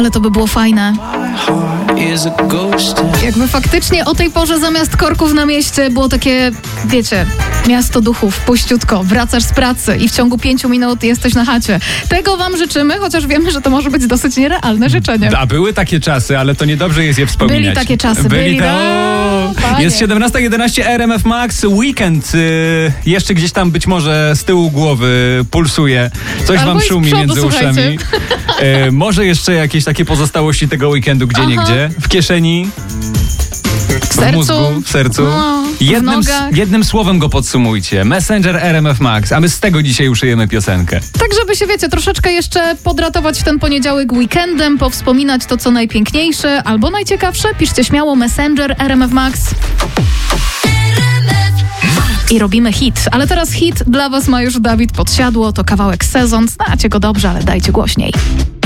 Ale to by było fajne. Jakby faktycznie o tej porze zamiast korków na mieście było takie, wiecie, miasto duchów, puściutko, wracasz z pracy i w ciągu 5 minut jesteś na chacie. Tego wam życzymy, chociaż wiemy, że to może być dosyć nierealne życzenie. A były takie czasy, ale to niedobrze jest je wspominać. Byli takie czasy, Jest 17:11 RMF Max, Weekend. Jeszcze gdzieś tam być może z tyłu głowy pulsuje. Coś Albo wam szumi przodu, między uszami. Może jeszcze jakieś takie pozostałości tego weekendu gdzieniegdzie. W kieszeni. W sercu. W mózgu, w sercu. No, jednym słowem go podsumujcie. Messenger RMF Max, a my z tego dzisiaj uszyjemy piosenkę. Tak, żeby się, wiecie, troszeczkę jeszcze podratować ten poniedziałek weekendem, powspominać to, co najpiękniejsze albo najciekawsze. Piszcie śmiało Messenger RMF Max. I robimy hit. Ale teraz hit dla was ma już Dawid Podsiadło. To kawałek Sezon. Znacie go dobrze, ale dajcie głośniej.